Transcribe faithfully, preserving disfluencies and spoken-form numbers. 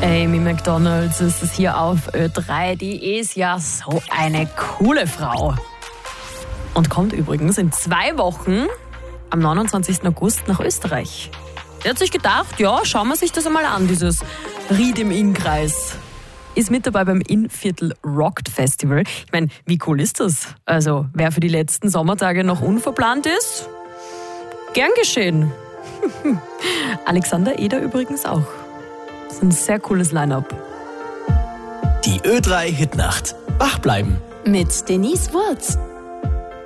Amy Macdonald ist es hier auf Ö drei. Die ist ja so eine coole Frau. Und kommt übrigens in zwei Wochen am neunundzwanzigsten August nach Österreich. Er hat sich gedacht, ja, schauen wir sich das einmal an, dieses Ried im Innkreis. Ist mit dabei beim Innviertel Rockt Festival. Ich meine, wie cool ist das? Also, wer für die letzten Sommertage noch unverplant ist, gern geschehen. Alexander Eder übrigens auch. Das ist ein sehr cooles Line-Up. Die Ö drei Hitnacht. Wach bleiben. Mit Denise Wurz.